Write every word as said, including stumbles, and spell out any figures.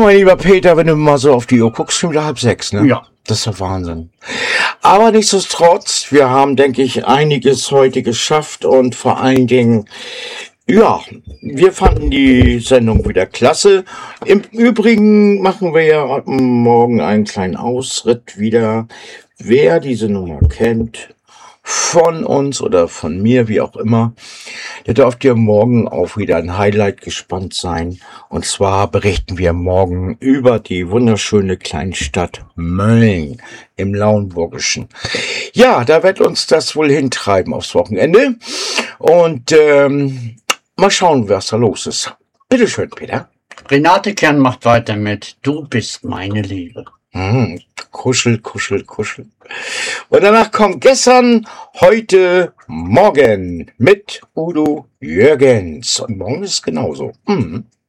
mein lieber Peter, wenn du mal so auf die Uhr guckst, schon wieder halb sechs, ne? Ja. Das ist doch Wahnsinn. Aber nichtsdestotrotz, wir haben, denke ich, einiges heute geschafft und vor allen Dingen, ja, wir fanden die Sendung wieder klasse. Im Übrigen machen wir ja heute Morgen einen kleinen Ausritt wieder. Wer diese Nummer kennt, von uns oder von mir, wie auch immer, der dürft ihr morgen auch wieder ein Highlight gespannt sein. Und zwar berichten wir morgen über die wunderschöne Kleinstadt Mölln im Lauenburgischen. Ja, da wird uns das wohl hintreiben aufs Wochenende. Und ähm, mal schauen, was da los ist. Bitteschön, Peter. Renate Kern macht weiter mit Du bist meine Liebe. Hm, kuschel, kuschel, kuschel. Und danach kommt gestern, heute, morgen mit Udo Jürgens. Und morgen ist es genauso. Hm.